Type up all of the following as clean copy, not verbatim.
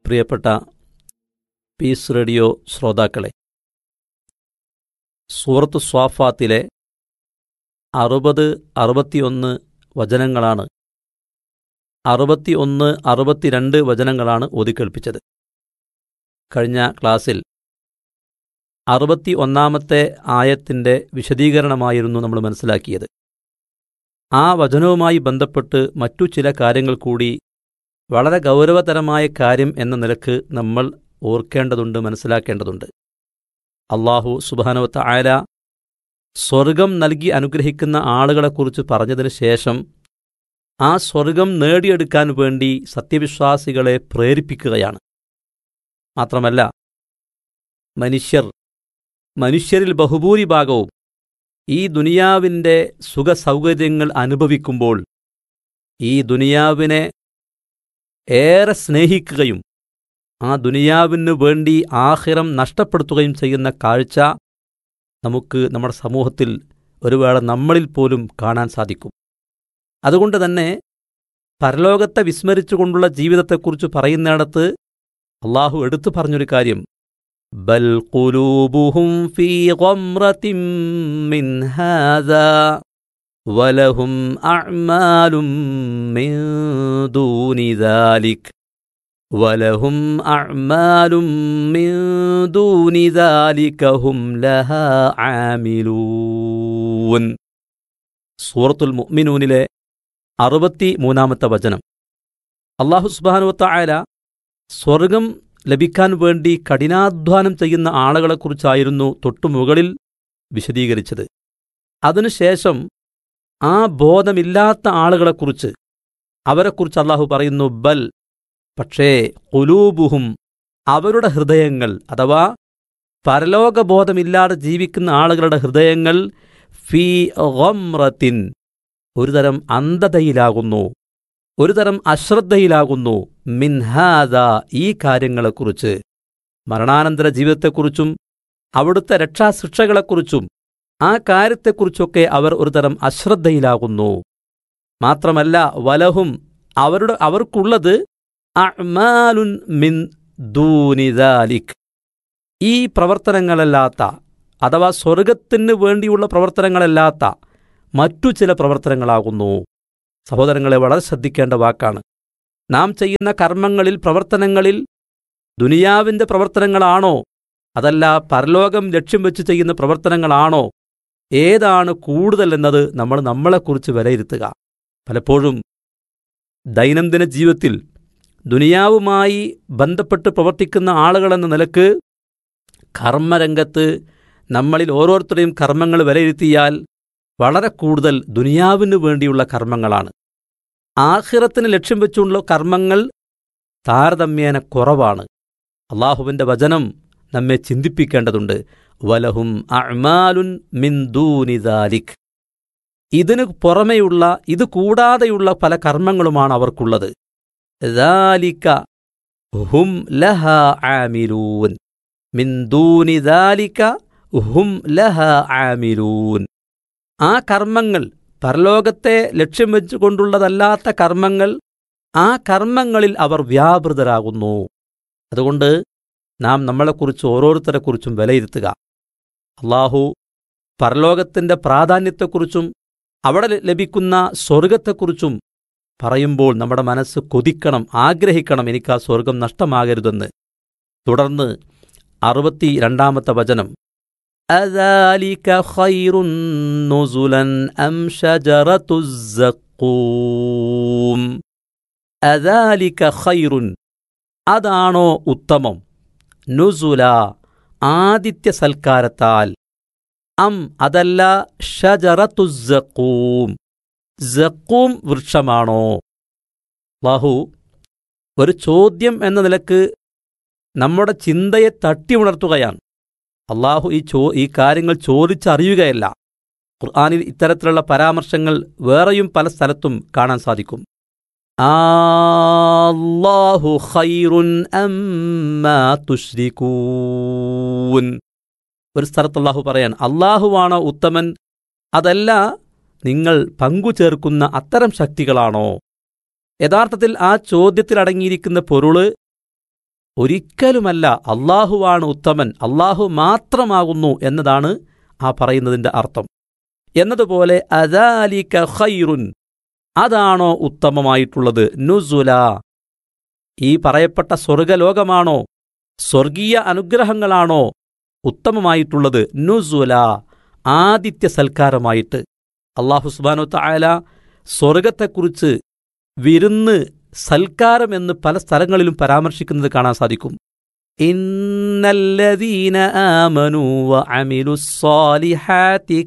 പ്രിയപ്പെട്ട piece radio ശ്രോതാക്കളെ, സൂറത്തു സ്വാഫാത്തിലെ 60-61 വചനങ്ങളാണ് 61-62 വചനങ്ങളാണ് ഓതിക്കേൾപ്പിച്ചത്. കഴിഞ്ഞ ക്ലാസ്സിൽ 61-ാമത്തെ ആയത്തിൻ്റെ വിശദീകരണമായിരുന്നു നമ്മൾ മനസ്സിലാക്കിയത്. ആ വചനവുമായി ബന്ധപ്പെട്ട് മറ്റു ചില കാര്യങ്ങൾ കൂടി വളരെ ഗൗരവതരമായ കാര്യം എന്ന നിലക്ക് നമ്മൾ ഓർക്കേണ്ടതുണ്ട്, മനസ്സിലാക്കേണ്ടതുണ്ട്. അല്ലാഹു സുബ്ഹാനഹു വ തആല സ്വർഗം നൽകി അനുഗ്രഹിക്കുന്ന ആളുകളെക്കുറിച്ച് പറഞ്ഞതിന് ശേഷം ആ സ്വർഗം നേടിയെടുക്കാൻ വേണ്ടി സത്യവിശ്വാസികളെ പ്രേരിപ്പിക്കുകയാണ്. മാത്രമല്ല, മനുഷ്യരിൽ ബഹുഭൂരിഭാഗവും ഈ ദുനിയാവിൻ്റെ സുഖസൗകര്യങ്ങൾ അനുഭവിക്കുമ്പോൾ ഈ ദുനിയാവിനെ ഏറെ സ്നേഹിക്കുകയും ആ ദുനിയാവിനു വേണ്ടി ആഖിറം നഷ്ടപ്പെടുത്തുകയും ചെയ്യുന്ന കാഴ്ച നമുക്ക് നമ്മുടെ സമൂഹത്തിൽ ഒരു വേള നമ്മളിൽ പോലും കാണാൻ സാധിക്കും. അതുകൊണ്ട് തന്നെ പരലോകത്തെ വിസ്മരിച്ചുകൊണ്ടുള്ള ജീവിതത്തെക്കുറിച്ച് പറയുന്നിടത്ത് അള്ളാഹു എടുത്തു പറഞ്ഞൊരു കാര്യം, ബൽ ഖുലൂബുഹും ഫീ ഗംറതിൻ മിൻ ഹാദാ വലഹും അഅ്മാലും മിൻ ദൂനി ദാലിക് വലഹും അഅ്മാലും മിൻ ദൂനി ദാലിക ഹും ലഹാ ആമിലൂൻ. സൂറത്തുൽ മുഅ്മിനൂനിലെ 63-ാമത്തെ വചനം. അല്ലാഹു സുബ്ഹാനഹു വ തആല സ്വർഗം ലഭിക്കാൻ വേണ്ടി കഠിനാധ്വാനം ചെയ്യുന്ന ആളുകളെക്കുറിച്ചായിരുന്നു തൊട്ടുമുകളിൽ വിശദീകരിച്ചത്. അതിനുശേഷം ആ ബോധമില്ലാത്ത ആളുകളെക്കുറിച്ച്, അവരെക്കുറിച്ച് അല്ലാഹു പറയുന്നു, ബൽ പക്ഷേ ഖുലൂബുഹും അവരുടെ ഹൃദയങ്ങൾ, അഥവാ പരലോകബോധമില്ലാതെ ജീവിക്കുന്ന ആളുകളുടെ ഹൃദയങ്ങൾ ഫീ ഗംറത്തിൻ ഒരുതരം അന്ധതയിലാകുന്നു, ഒരുതരം അശ്രദ്ധയിലാകുന്നു, മിൻ ഹാദാ ഈ കാര്യങ്ങളെക്കുറിച്ച്, മരണാനന്തര ജീവിതത്തെക്കുറിച്ചും അവിടുത്തെ രക്ഷാശിക്ഷകളെക്കുറിച്ചും ആ കാര്യത്തെക്കുറിച്ചൊക്കെ അവർ ഒരുതരം അശ്രദ്ധയിലാകുന്നു. മാത്രമല്ല, വലഹും അവർക്കുള്ളത് അഅ്മാലുൻ മിൻ ദൂനി ദാലിക് ഈ പ്രവർത്തനങ്ങളല്ലാത്ത, അഥവാ സ്വർഗത്തിന് വേണ്ടിയുള്ള പ്രവർത്തനങ്ങളല്ലാത്ത മറ്റു ചില പ്രവർത്തനങ്ങളാകുന്നു. സഹോദരങ്ങളെ, വളരെ ശ്രദ്ധിക്കേണ്ട വാക്കാണ്. നാം ചെയ്യുന്ന കർമ്മങ്ങളിൽ, പ്രവർത്തനങ്ങളിൽ ദുനിയാവിൻ്റെ പ്രവർത്തനങ്ങളാണോ അതല്ല പരലോകം ലക്ഷ്യം വെച്ച് ചെയ്യുന്ന പ്രവർത്തനങ്ങളാണോ, ഏതാണ് കൂടുതൽ എന്നത് നമ്മളെക്കുറിച്ച് വിലയിരുത്തുക. പലപ്പോഴും ദൈനംദിന ജീവിതത്തിൽ ദുനിയാവുമായി ബന്ധപ്പെട്ട് പ്രവർത്തിക്കുന്ന ആളുകളെന്ന നിലക്ക് കർമ്മരംഗത്ത് നമ്മളിൽ ഓരോരുത്തരുടെയും കർമ്മങ്ങൾ വിലയിരുത്തിയാൽ വളരെ കൂടുതൽ ദുനിയാവിനു വേണ്ടിയുള്ള കർമ്മങ്ങളാണ്. ആഖിറത്തിന് ലക്ഷ്യം വെച്ചുള്ള കർമ്മങ്ങൾ താരതമ്യേന കുറവാണ്. അല്ലാഹുവിൻ്റെ വചനം നമ്മെ ചിന്തിപ്പിക്കേണ്ടതുണ്ട്. വലഹും അഅ്മാലുൻ മിൻ ദൂനി ദാലിക് ഇതിനു പുറമെയുള്ള, ഇത് കൂടാതെയുള്ള പല കർമ്മങ്ങളുമാണ് അവർക്കുള്ളത്. ദാലിക ഹും ലഹാ ആമിലൂൻ മിൻ ദൂനി ദാലിക ഹും ലഹാ ആമിലൂൻ ആ കർമ്മങ്ങൾ, പരലോകത്തെ ലക്ഷ്യം വെച്ചുകൊണ്ടുള്ളതല്ലാത്ത കർമ്മങ്ങൾ, ആ കർമ്മങ്ങളിൽ അവർ വ്യാപൃതരാകുന്നു. അതുകൊണ്ട് നാം നമ്മളെക്കുറിച്ച് ഓരോരുത്തരെക്കുറിച്ചും വിലയിരുത്തുക. അല്ലാഹു പരലോകത്തിൻ്റെ പ്രാധാന്യത്തെക്കുറിച്ചും അവിടെ ലഭിക്കുന്ന സ്വർഗത്തെക്കുറിച്ചും പറയുമ്പോൾ നമ്മുടെ മനസ്സ് കൊതിക്കണം, ആഗ്രഹിക്കണം, എനിക്ക് ആ സ്വർഗം നഷ്ടമാകരുതെന്ന്. തുടർന്ന് 62-ാമത്തെ വചനം, അദാലിക ഖൈറുൻ നുസുലൻ അം ഷജറത്തുസ്സഖൂം അദാലിക ഖൈറുൻ അതാണോ ഉത്തമം, നുസുല ആദിത്യ സൽക്കാരത്താൽ, അം അതല്ല ഷജറത്തുസ്സഖൂം സഖൂം വൃക്ഷമാണോ. അല്ലാഹു ഒരു ചോദ്യം എന്ന നിലക്ക് നമ്മുടെ ചിന്തയെ തട്ടി ഉണർത്തുകയാണ്. അല്ലാഹു ഈ കാര്യങ്ങൾ ചോദിച്ചറിയുകയല്ല. ഖുർആനിൽ ഇത്തരത്തിലുള്ള പരാമർശങ്ങൾ വേറെയും പല സ്ഥലത്തും കാണാൻ സാധിക്കും. അല്ലാഹു ഖൈറുൻ അമ്മാ തുശ്രികൂൻ. ഒരു സ്ഥലത്ത് അല്ലാഹു പറയാൻ, അല്ലാഹുവാണോ ഉത്തമൻ, അതല്ല നിങ്ങൾ പങ്കുചേർക്കുന്ന അത്തരം ശക്തികളാണോ. യഥാർത്ഥത്തിൽ ആ ചോദ്യത്തിൽ അടങ്ങിയിരിക്കുന്ന പൊരുള് ഒരിക്കലുമല്ല, അള്ളാഹുവാണ് ഉത്തമൻ, അള്ളാഹു മാത്രമാകുന്നു എന്നതാണ് ആ പറയുന്നതിൻ്റെ അർത്ഥം. എന്നതുപോലെ അദാലിക ഖൈറുൻ, അതാണോ ഉത്തമമായിട്ടുള്ളത്, നുസുല, ഈ പറയപ്പെട്ട സ്വർഗലോകമാണോ, സ്വർഗീയ അനുഗ്രഹങ്ങളാണോ ഉത്തമമായിട്ടുള്ളത്, നുസുല, ആദിത്യ സൽക്കാരമായിട്ട്. അല്ലാഹു സുബ്ഹാനഹു തആല സ്വർഗത്തെക്കുറിച്ച് വിരുന്ന്, സൽക്കാരം എന്ന് പല സ്ഥലങ്ങളിലും പരാമർശിക്കുന്നത് കാണാൻ സാധിക്കും. ഇന്നല്ലദീന ആമനൂ വഅമിലുസ്സാലിഹാതി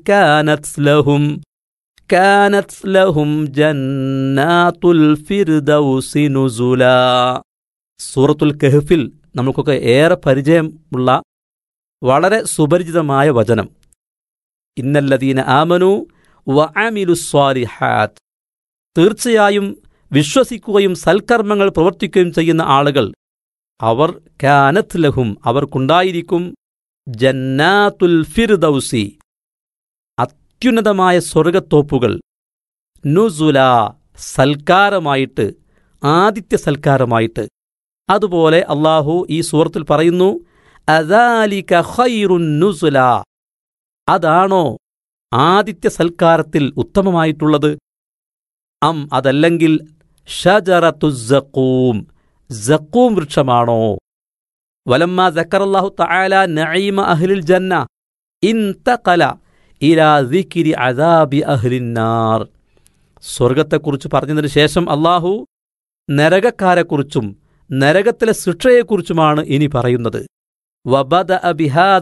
കാനത് ലഹും ജന്നാത്തുൽ ഫിർദൗസി നുസുലാ. സൂറത്തുൽ കഹ്ഫിൽ നമുക്കൊക്കെ ഏറെ പരിചയമുള്ള വളരെ സുപരിചിതമായ വചനം. ഇന്നല്ലദീന ആമനൂ വഅമിലുസ്സാലിഹാത്ത്, തീർച്ചയായും വിശ്വസിക്കുകയും സൽക്കർമ്മങ്ങൾ പ്രവർത്തിക്കുകയും ചെയ്യുന്ന ആളുകൾ, അവർ കാനത് ലഹും, അവർക്കുണ്ടായിരിക്കും ജന്നാത്തുൽ ഫിർദൗസി, അത്യുന്നതമായ സ്വർഗത്തോപ്പുകൾ, നുസുല, സൽക്കാരമായിട്ട്, ആദിത്യ സൽക്കാരമായിട്ട്. അതുപോലെ അല്ലാഹു ഈ സൂറത്തിൽ പറയുന്നു, അദാലിക ഖൈറുൻ നുസുല, അതാണോ ആദിത്യ സൽക്കാരത്തിൽ ഉത്തമമായിട്ടുള്ളത്, അതല്ലെങ്കിൽ ഷജറത്തുസ്സഖൂം, സഖൂം വൃക്ഷമാണോ. വലമ്മാ സക്കറല്ലാഹു തആല നഈമ അഹ്ലിൽ ജന്ന ഇൻതഖല ഇലാ സിക്രി അദാബി അഹ്ലിന്നാർ. സ്വർഗത്തെക്കുറിച്ച് പറഞ്ഞതിന് ശേഷം അല്ലാഹു നരകക്കാരെക്കുറിച്ചും നരകത്തിലെ ശിക്ഷയെക്കുറിച്ചുമാണ് ഇനി പറയുന്നത്. വബദഅ ബിഹാദ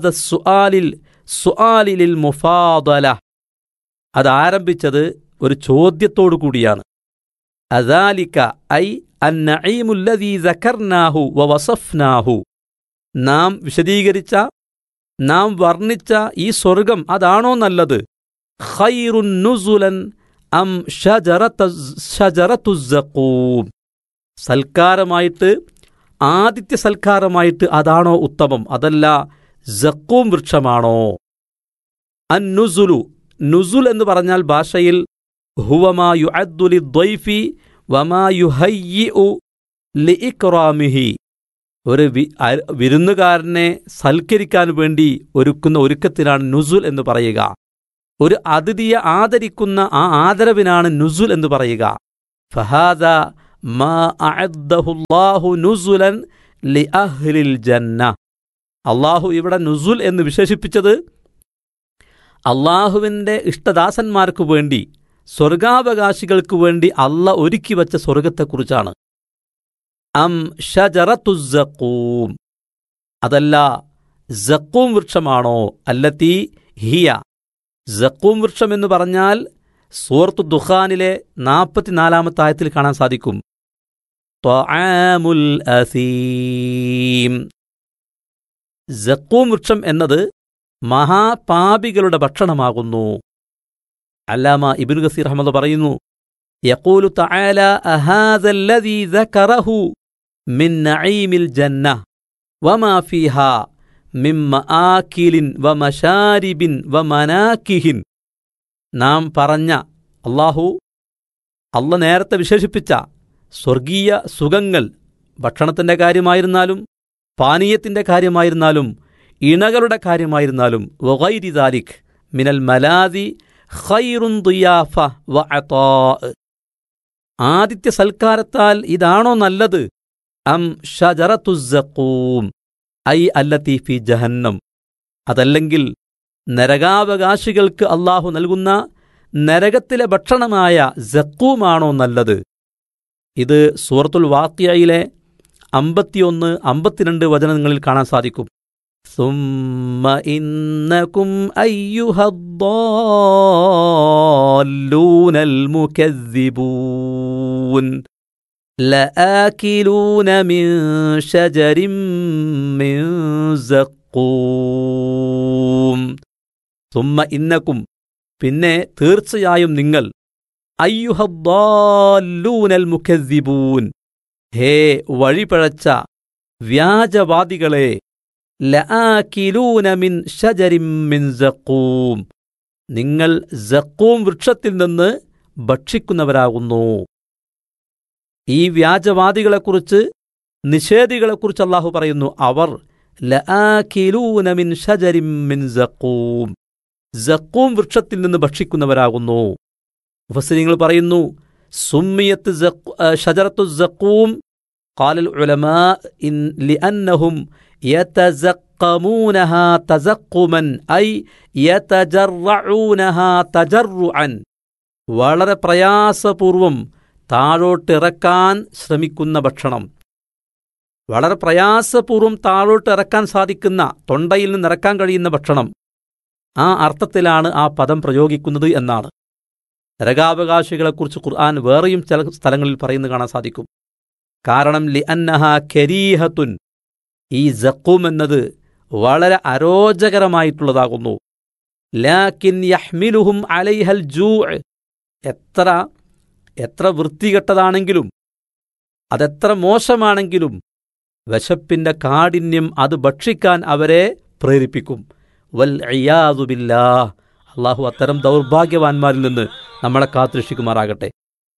സുആലിൽ മുഫാദല, അതാരംഭിച്ചത് ഒരു ചോദ്യത്തോടു കൂടിയാണ്. അദാലിക ഐ അന്നഈമുല്ലദീ സകർനാഹു വവസഫ്നാഹു, നാം വിശദീകരിച്ച, നാം വർണ്ണിച്ച ഈ സ്വർഗം അതാണോ നല്ലത്, ഖൈറുൻ നുസുലൻ അം ഷജറത്തുസ്സഖൂം, സൽക്കാരമായിട്ട്, ആദിത്യ സൽക്കാരമായിട്ട് അതാണോ ഉത്തമം, അതല്ല സഖൂം വൃക്ഷമാണോ. അന്നുസുലു, നുസുൽ എന്ന് പറഞ്ഞാൽ ഭാഷയിൽ ഹുവമാ യുഅദ്ദു ലിദ്ദൈഫി വമാ യുഹയ്യിഉ ലിഇക്റാമിഹി, ഒരു വിരുന്നുകാരനെ സൽക്കരിക്കാൻ വേണ്ടി ഒരുക്കുന്ന ഒരുക്കത്തിനാണ് നുസുൽ എന്ന് പറയുക. ഒരു അതിഥിയെ ആദരിക്കുന്ന ആ ആദരവിനാണ് നുസുൽ എന്ന് പറയുക. ഫഹാദ മാ അഅദ്ദഹുല്ലാഹു നുസുലൻ ലിഅഹ്ലിൽ ജന്ന. അല്ലാഹു ഇവിടെ നുസുൽ എന്ന് വിശേഷിപ്പിച്ചത് അള്ളാഹുവിൻ്റെ ഇഷ്ടദാസന്മാർക്ക് വേണ്ടി, സ്വർഗാവകാശികൾക്ക് വേണ്ടി അല്ല ഒരുക്കി വച്ച സ്വർഗത്തെക്കുറിച്ചാണ്. അം ഷജറത്തുസ്സഖൂം, അതല്ല സഖൂം വൃക്ഷമാണോ. അല്ലത്തി ഹിയ, സഖൂം വൃക്ഷം എന്ന് പറഞ്ഞാൽ സൂറത്തു ദുഖാനിലെ 44-ാമത്തെ ആയത്തിൽ കാണാൻ സാധിക്കും. ത്വആമുൽ അസീം, സഖൂം വൃക്ഷം എന്നത് മഹാപാപികളുടെ ഭക്ഷണമാകുന്നു. അല്ലാമ ഇബ്നു കസീർ റഹ്മത്തുള്ളാഹി പറയുന്നു, യഖൂലു തആല അഹാദല്ലദീ ദകറഹു മിൻ നഈമിൽ ജന്ന വമാ ഫീഹാ മിൻ മആകിലിൻ വമശാരിബിൻ വമനാകിഹിൻ. നാം പറഞ്ഞ, അല്ല നേരത്തെ വിശേഷിപ്പിച്ച സ്വർഗീയ സുഖങ്ങൾ, ഭക്ഷണത്തിൻ്റെ കാര്യമായിരുന്നാലും പാനീയത്തിൻ്റെ കാര്യമായിരുന്നാലും ഇണകളുടെ കാര്യമായിരുന്നാലും, വഗൈരി ദാലിക് മിനൽ മലാദി ഖൈറുൻ ദിയാഫ വഅതാ, ആദിത്യ സൽക്കാരത്താൽ ഇതാണോ നല്ലത്, അം ഷജറത്തുസ്സഖൂം ഐ അല്ലത്തി ഫി ജഹന്നം, അതല്ലെങ്കിൽ നരകാവകാശികൾക്ക് അല്ലാഹു നൽകുന്ന നരകത്തിലെ ഭക്ഷണമായ സഖൂമാണോ നല്ലത്. ഇത് സൂറത്തുൽ വാഖിയയിലെ 51-52 വചനങ്ങളിൽ കാണാൻ സാധിക്കും. ثم إنكم أيها الضالون المكذبون لآكلون من شجر من زقوم ثم إنكم, പിന്നെ തീർച്ചയായും നിങ്ങൾ, അയ്യുഹദ്ദാല്ലൂനൽ മുകദ്ദിബൂൻ, ഹേ വഴിപഴച്ച വ്യാജവാദികളെ, ലആകിലൂന മിൻ ഷജരിൻ മിൻ സഖൂം, നിങ്ങൾ സഖൂം വൃക്ഷത്തിൽ നിന്ന് ഭക്ഷിക്കുന്നവരാകുന്നു. ഈ വ്യാജവാദികളെക്കുറിച്ച് നിഷേധികളെക്കുറിച്ച് അല്ലാഹു പറയുന്നു, അവർ ലആകിലൂന മിൻ ഷജരിൻ മിൻ സഖൂം, സഖൂം വൃക്ഷത്തിൽ നിന്ന് ഭക്ഷിക്കുന്നവരാകുന്നു. മുഫസ്സിരീങ്ങൾ പറയുന്നു, സുമ്മിയത്ത് ഷജറത്തു സഖൂം ഖാലൽ ഉലമാ ലിഅന്നഹും യതസഖമൂനഹാ തസഖുമൻ ഐ യതജറഊനഹാ തജറുഅൻ, വളരെ പ്രയാസപൂർവം താഴോട്ടിറക്കാൻ ശ്രമിക്കുന്ന ഭക്ഷണം, വളരെ പ്രയാസപൂർവം താഴോട്ടിറക്കാൻ സാധിക്കുന്ന, തൊണ്ടയിൽ നിന്നിറക്കാൻ കഴിയുന്ന ഭക്ഷണം, ആ അർത്ഥത്തിലാണ് ആ പദം പ്രയോഗിക്കുന്നത് എന്നാണ്. നരകാവകാശികളെക്കുറിച്ച് ഖുർആൻ വേറെയും ചില സ്ഥലങ്ങളിൽ പറയുന്നത് കാണാൻ സാധിക്കും. കാരണം ലിഅന്നഹാ കരീഹത്തുൻ, ഈ സഖൂം എന്നത് വളരെ അരോചകരമായിട്ടുള്ളതാകുന്നു. ലാകിൻ യഹ്മിലുഹും അലൈഹൽ ജൂഅ്, എത്ര വൃത്തികെട്ടതാണെങ്കിലും അതെത്ര മോശമാണെങ്കിലും വിശപ്പിന്റെ കാഠിന്യം അത് ഭക്ഷിക്കാൻ അവരെ പ്രേരിപ്പിക്കും. വൽ ഇയാദു ബില്ലാഹ്, അല്ലാഹു അത്തരം ദൗർഭാഗ്യവാന്മാരിൽ നിന്ന് നമ്മളെ കാത്തുരക്ഷിക്കുമാറാകട്ടെ.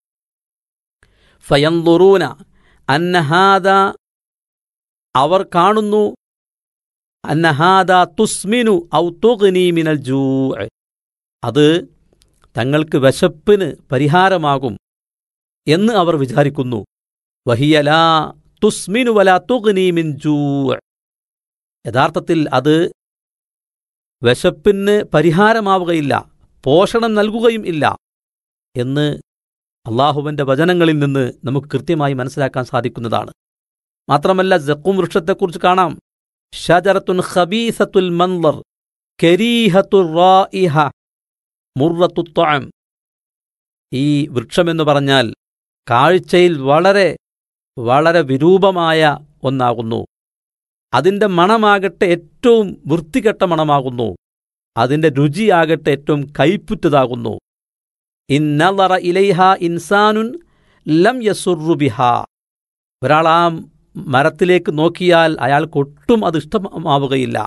ഫയൻദുറൂന അന്നഹാദ, അവർ കാണുന്നു, അന്നഹാദ തുസ്മിനു ഔ തുഗ്നി മിനൽ ജൂഅ്, അത് തങ്ങൾക്ക് വിശപ്പിന് പരിഹാരമാകും എന്ന് അവർ വിചാരിക്കുന്നു. വഹിയ ലാ തുസ്മിനു വലാ തുഗ്നി മിൻ ജൂഅ്, യഥാർത്ഥത്തിൽ അത് വിശപ്പിന് പരിഹാരമാവുകയില്ല, പോഷണം നൽകുകയും ഇല്ല എന്ന് അള്ളാഹുവിൻ്റെ വചനങ്ങളിൽ നിന്ന് നമുക്ക് കൃത്യമായി മനസ്സിലാക്കാൻ സാധിക്കുന്നതാണ്. മാത്രമല്ല, സഖൂം വൃക്ഷത്തെക്കുറിച്ച് കാണാം, ഷജറത്തുൻ ഖബീസത്തുൽ മൻളർ കരീഹത്തുർ റായിഹ മുർറത്തുത് ത്വഅം. ഈ വൃക്ഷമെന്ന് പറഞ്ഞാൽ കാഴ്ചയിൽ വളരെ വളരെ വിരൂപമായ ഒന്നാകുന്നു. അതിൻ്റെ മണമാകട്ടെ ഏറ്റവും വൃത്തികെട്ട മണമാകുന്നു. അതിൻ്റെ രുചിയാകട്ടെ ഏറ്റവും കൈപ്പുറ്റതാകുന്നു. ഇന്നളറ ഇലൈഹ ഇൻസാനുൻ ലം യസുറു ബിഹാ, ഒരാൾ ആ മരത്തിലേക്ക് നോക്കിയാൽ അയാൾക്കൊട്ടും അത് ഇഷ്ടമാവുകയില്ല.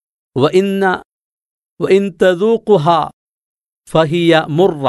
വഇൻ തദൂഖുഹ ഫഹിയ മുർറ,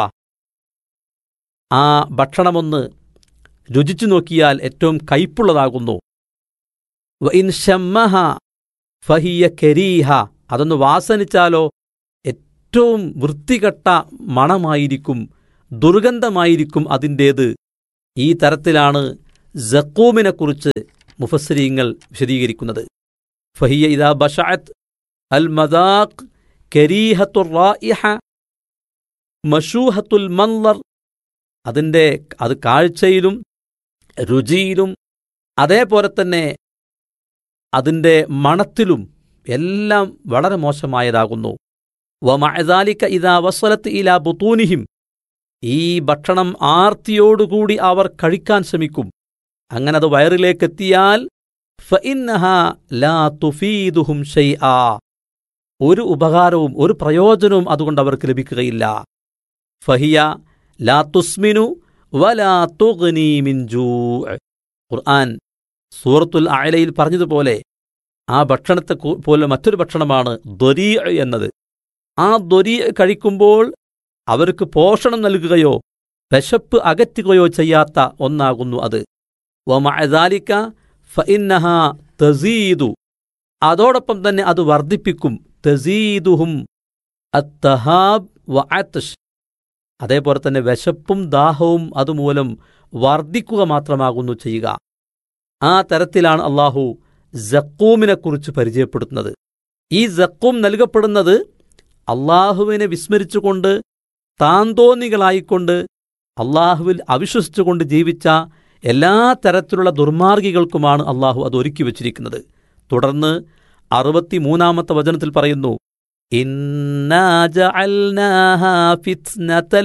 ആ ഭക്ഷണമൊന്ന് രുചിച്ചു നോക്കിയാൽ ഏറ്റവും കയ്പുള്ളതാകുന്നു. വഇൻ ശമ്മഹ ഫഹിയ കരീഹ, അതൊന്ന് വാസനിച്ചാലോ ഏറ്റവും വൃത്തികെട്ട മണമായിരിക്കും, ദുർഗന്ധമായിരിക്കും അതിൻ്റേത്. ഈ തരത്തിലാണ് സഖൂമിനെക്കുറിച്ച് മുഫസ്സിരീങ്ങൾ വിശദീകരിക്കുന്നത്. ഫഹിയ ഇദാ ബശഅത് അൽ മദാഖ് കരീഹത്തുർ റായിഹ മശൂഹത്തുൽ മൻളർ, അത് കാഴ്ചയിലും രുചിയിലും അതേപോലെ തന്നെ അതിൻ്റെ മണത്തിലും എല്ലാം വളരെ മോശമായതാകുന്നു. വമഅ ദാലിക ഇദാ വസലത് ഇലാ ബുതൂനിഹിം, ഈ ഭക്ഷണം ആർത്തിയോടുകൂടി അവർ കഴിക്കാൻ ശ്രമിക്കും. അങ്ങനെ അത് വയറിലേക്കെത്തിയാൽ ഫഇന്നഹാ ലാ തുഫീദുഹും ഷൈആ, ഒരു ഉപകാരവും ഒരു പ്രയോജനവും അതുകൊണ്ട് അവർക്ക് ലഭിക്കുകയില്ല. ഫഹിയ ലാ തുസ്മിനു വലാ തുഗ്നി മിൻ ജൂഅ്. ഖുർആൻ സൂറത്തുൽ അഅലയിൽ പറഞ്ഞതുപോലെ ആ ഭക്ഷണത്തെ പോലെ മറ്റൊരു ഭക്ഷണമാണ് ദൊരീ എന്നത്. ആ ദൊരീ കഴിക്കുമ്പോൾ അവർക്ക് പോഷണം നൽകുകയോ വിശപ്പ് അകറ്റുകയോ ചെയ്യാത്ത ഒന്നാകുന്നു അത്. വമഅ ദാലിക ഫഇന്നഹാ തസീദു, അതോടൊപ്പം തന്നെ അത് വർദ്ധിപ്പിക്കും. തസീദുഹും അത്തഹാബ് വഅത്ഷ്, അതേപോലെ തന്നെ വിശപ്പും ദാഹവും അതുമൂലം വർദ്ധിക്കുക മാത്രമാകുന്നു ചെയ്യുക. ആ തരത്തിലാണ് അള്ളാഹു സഖൂമിനെക്കുറിച്ച് പരിചയപ്പെടുത്തുന്നത്. ഈ സഖൂം നൽകപ്പെടുന്നത് അള്ളാഹുവിനെ വിസ്മരിച്ചുകൊണ്ട് താന്തോന്നികളായിക്കൊണ്ട് അള്ളാഹുവിൽ അവിശ്വസിച്ചുകൊണ്ട് ജീവിച്ച എല്ലാ തരത്തിലുള്ള ദുർമാർഗികൾക്കുമാണ് അള്ളാഹു അത് ഒരുക്കി വച്ചിരിക്കുന്നത്. തുടർന്ന് 63-ാമത്തെ വചനത്തിൽ പറയുന്നു, ഇന്നാ ജഅൽനാഹാ ഫിത്നതൽ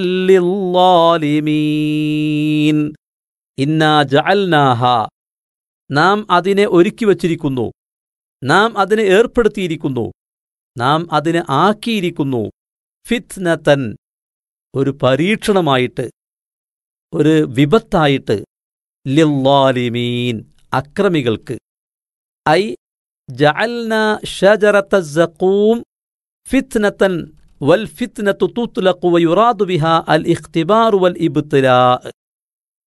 ലിൽളാലിമീൻ. ഇന്നാ ജഅൽനാഹാ, നാം അതിനെ ഒരുക്കി വച്ചിരിക്കുന്നു, നാം അതിനെ ഏർപ്പെടുത്തിയിരിക്കുന്നു, നാം അതിനെ ആക്കിയിരിക്കുന്നു. ഫിത്നതൻ, ഒരു പരീക്ഷണമായിട്ട്, ഒരു വിപത്തായിട്ട്, ലിൽളാലിമീൻ, അക്രമികൾക്ക്. ഐ ജഅൽനാ ഷജറത സഖൂം ഫിത്നതൻ വൽ ഫിത്നതു തുത്ലഖു വയുറാദു ബിഹാ അൽ ഇഖ്തിബാർ വൽ ഇബ്തിലാ.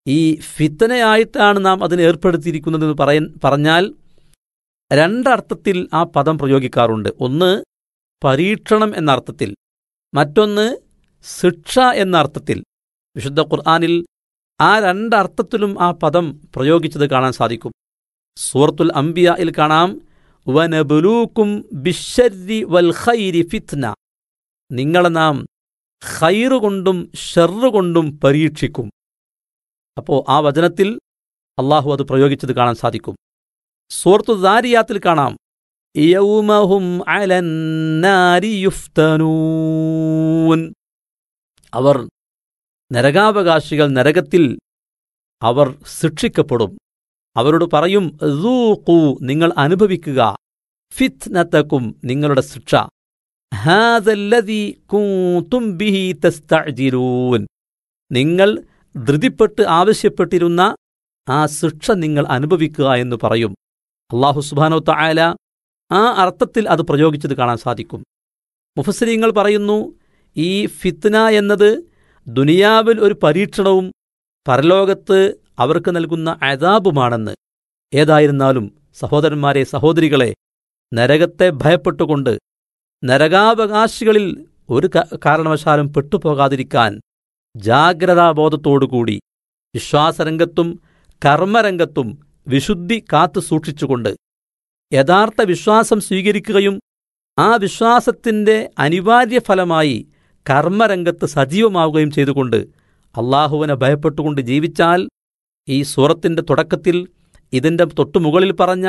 ഈ ഫിത്തനയായിട്ടാണ് നാം അതിനെ ഏർപ്പെടുത്തിയിരിക്കുന്നതെന്ന് പറഞ്ഞാൽ രണ്ടർത്ഥത്തിൽ ആ പദം പ്രയോഗിക്കാറുണ്ട്. ഒന്ന് പരീക്ഷണം എന്ന അർത്ഥത്തിൽ, മറ്റൊന്ന് ശിക്ഷ എന്ന അർത്ഥത്തിൽ. വിശുദ്ധ ഖുർആനിൽ ആ രണ്ടർത്ഥത്തിലും ആ പദം പ്രയോഗിച്ചത് കാണാൻ സാധിക്കും. സൂറത്തുൽ അംബിയായിൽ കാണാം, വനബ്ലൂക്കും ബിശ്ശർരി വൽ ഖൈരി ഫിത്ന, നിങ്ങളെ നാം ഖൈറ് കൊണ്ടും ഷർറ് കൊണ്ടും പരീക്ഷിക്കും. അപ്പോൾ ആ വചനത്തിൽ അള്ളാഹു അത് പ്രയോഗിച്ചത് കാണാൻ സാധിക്കും. സൂറത്തു ദാരിയാത്തിൽ കാണാം, യൗമഹും അലന്നാരി യുഫ്തനൂൻ, അവർ നരകാവകാശികൾ നരകത്തിൽ അവർ ശിക്ഷിക്കപ്പെടും. അവരോട് പറയും, ദൂഖൂ, നിങ്ങൾ അനുഭവിക്കുക, ഫിത്നതകും, നിങ്ങളുടെ ശിക്ഷ, ഹാദല്ലദീ കുൻതും ബിഹി തസ്തഅ്ജിലൂൻ, നിങ്ങൾ ധൃതിപ്പെട്ട് ആവശ്യപ്പെട്ടിരുന്ന ആ ശിക്ഷ നിങ്ങൾ അനുഭവിക്കുക എന്ന് പറയും. അല്ലാഹു സുബ്ഹാനഹു വ തആല ആ അർത്ഥത്തിൽ അത് പ്രയോഗിച്ചത് കാണാൻ സാധിക്കും. മുഫസ്സിരീങ്ങൾ പറയുന്നു, ഈ ഫിത്ന എന്നത് ദുനിയാവിൽ ഒരു പരീക്ഷണവും പരലോകത്ത് അവർക്ക് നൽകുന്ന അദാബുമാണെന്ന്. ഏതായിരുന്നാലും സഹോദരന്മാരെ, സഹോദരികളെ, നരകത്തെ ഭയപ്പെട്ടുകൊണ്ട് നരകാവകാശികളിൽ ഒരു കാരണവശാലും പെട്ടുപോകാതിരിക്കാൻ ജാഗ്രതാബോധത്തോടുകൂടി വിശ്വാസരംഗത്തും കർമ്മരംഗത്തും വിശുദ്ധി കാത്തു സൂക്ഷിച്ചുകൊണ്ട് യഥാർത്ഥ വിശ്വാസം സ്വീകരിക്കുകയും ആ വിശ്വാസത്തിൻ്റെ അനിവാര്യ ഫലമായി കർമ്മരംഗത്ത് സജീവമാവുകയും ചെയ്തുകൊണ്ട് അള്ളാഹുവിനെ ഭയപ്പെട്ടുകൊണ്ട് ജീവിച്ചാൽ ഈ സൂറത്തിൻ്റെ തുടക്കത്തിൽ ഇതിൻ്റെ തൊട്ടുമുകളിൽ പറഞ്ഞ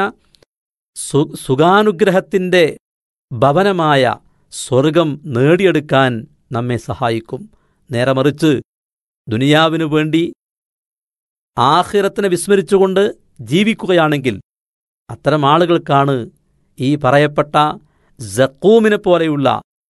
സുഖാനുഗ്രഹത്തിൻ്റെ ഭവനമായ സ്വർഗം നേടിയെടുക്കാൻ നമ്മെ സഹായിക്കും. നേരെ മറിച്ച് ദുനിയാവിനു വേണ്ടി ആഖിറത്തിനെ വിസ്മരിച്ചുകൊണ്ട് ജീവിക്കുകയാണെങ്കിൽ അത്തരം ആളുകൾക്കാണ് ഈ പറയപ്പെട്ട സഖൂമിനെ പോലെയുള്ള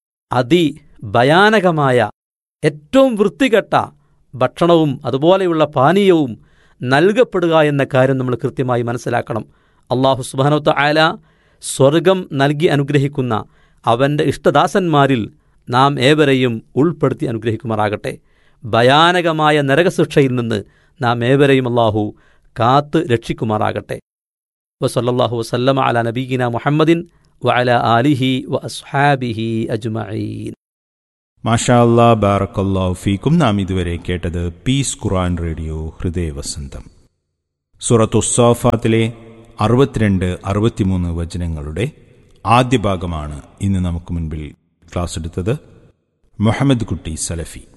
അതിഭയാനകമായ ഏറ്റവും വൃത്തികെട്ട ഭക്ഷണവും അതുപോലെയുള്ള പാനീയവും നൽകപ്പെടുക എന്ന കാര്യം നമ്മൾ കൃത്യമായി മനസ്സിലാക്കണം. അല്ലാഹു സുബ്ഹാനഹു വ തആല സ്വർഗം നൽകി അനുഗ്രഹിക്കുന്ന അവൻ്റെ ഇഷ്ടദാസന്മാരിൽ നാം ഏവരെയും ഉൾപ്പെടുത്തി അനുഗ്രഹിക്കുമാറാകട്ടെ. ഭയാനകമായ നരകശിക്ഷയിൽ നിന്ന് നാം ഏവരെയും അല്ലാഹു കാത്ത് രക്ഷിക്കുമാറാകട്ടെ. വസല്ലല്ലാഹു വസല്ലമ അലാ നബിയിനാ മുഹമ്മദിൻ വഅലാ ആലിഹി വഅസ്ഹാബിഹി അജ്മഈൻ. മാഷാ അല്ലാ, ബാറക്കല്ലാഹു ഫീക്കും. നാം ഇതുവരെ കേട്ടത് പീസ് ഖുർആൻ റേഡിയോ ഹൃദയവസന്തം. സൂറത്തു സ്സാഫാത്തിലെ 62-63 വചനങ്ങളുടെ ആദ്യ ഭാഗമാണ് ഇന്ന് നമുക്ക് മുൻപിൽ ക്ലാസ് എടുത്തത് മുഹമ്മദ് കുട്ടി സലഫി.